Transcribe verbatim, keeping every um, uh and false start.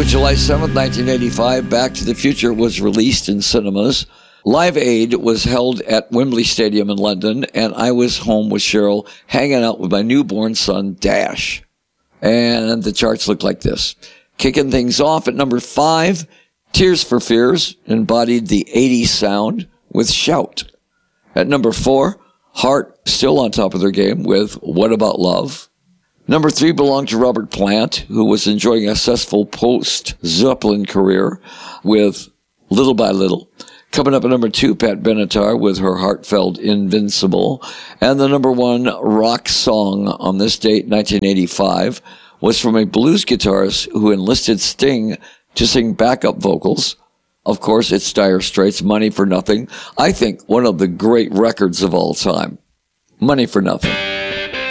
was July seventh, nineteen eighty-five. Back to the Future was released in cinemas. Live Aid was held at Wembley Stadium in London, and I was home with Cheryl, hanging out with my newborn son, Dash. And the charts look like this. Kicking things off at number five, Tears for Fears embodied the eighties sound with Shout. At number four, Heart still on top of their game with What About Love. Number three belonged to Robert Plant, who was enjoying a successful post-Zeppelin career with Little by Little. Coming up at number two, Pat Benatar with her heartfelt Invincible. And the number one rock song on this date, nineteen eighty-five, was from a blues guitarist who enlisted Sting to sing backup vocals. Of course, it's Dire Straits, Money for Nothing. I think one of the great records of all time. Money for Nothing.